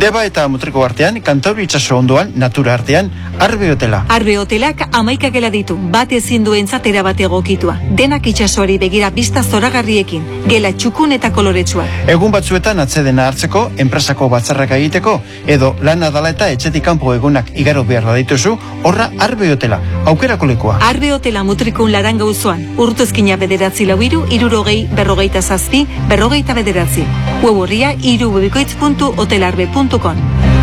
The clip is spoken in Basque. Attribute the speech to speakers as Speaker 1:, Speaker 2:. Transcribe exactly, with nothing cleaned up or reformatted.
Speaker 1: Deba eta Mutriko artean, Kantauri itsaso ondoan, natura artean, Arbe hotela.
Speaker 2: Arbe hotelak hamaika gela ditu, bat ezin duen zatera bat egokitua. Denak itsasoari begira bista zoragarriekin, gela txukun eta koloretsua.
Speaker 1: Egun batzuetan atsedena hartzeko, enpresako batzarrak egiteko, edo lana dala eta etxetik kanpo egunak igaro behar badituzu, horra Arbe hotela, aukerako lekua.
Speaker 2: Arbe hotela Mutrikun Laranga auzoan, urtuzkina bederatzi lau hiru, hirurogei, berrogeita zazpi, berrogeita bederatzi. Web orria irubebikoitz puntu hotelarbe puntu com.